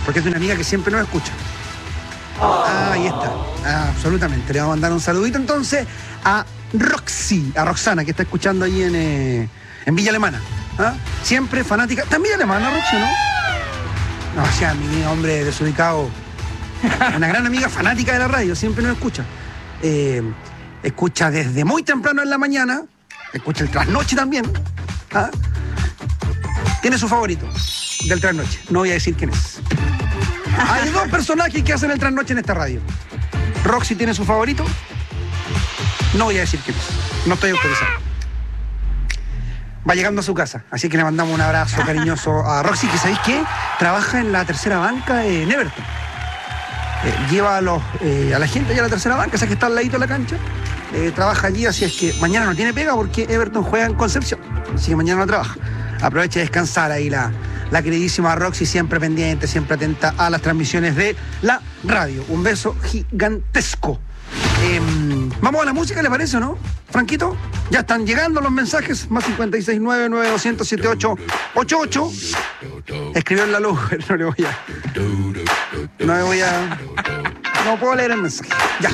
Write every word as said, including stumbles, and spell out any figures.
porque es de una amiga que siempre nos escucha. Ah, ahí está. Ah, absolutamente. Le vamos a mandar un saludito entonces a Roxy, a Roxana, que está escuchando ahí en, eh, en Villa Alemana. ¿Ah? Siempre fanática. ¿Está en Villa Alemana, Roxy, no? No, o sea, mi hombre desubicado. Una gran amiga fanática de la radio, siempre nos escucha. Eh, escucha desde muy temprano en la mañana, escucha el trasnoche también. ¿Ah? Tiene su favorito del trasnoche. No voy a decir quién es. Hay dos personajes que hacen el trasnoche en esta radio. Roxy tiene su favorito. No voy a decir quién es. No estoy autorizado. Va llegando a su casa, así que le mandamos un abrazo cariñoso a Roxy, que ¿sabéis qué? Trabaja en la tercera banca en Everton. Eh, lleva a, los, eh, a la gente allá a la tercera banca, esa que está al ladito de la cancha. Eh, trabaja allí, así es que mañana no tiene pega porque Everton juega en Concepción. Así que mañana no trabaja. Aprovecha de descansar ahí la, la queridísima Roxy, siempre pendiente, siempre atenta a las transmisiones de la radio. Un beso gigantesco. Eh, Vamos a la música, ¿le parece o no? Franquito, ya están llegando los mensajes. Más cincuenta y seis nueve nueve dos cero siete ocho ocho ocho. Escribió en la luz, no le voy a... No le voy a... No puedo leer el mensaje. Ya.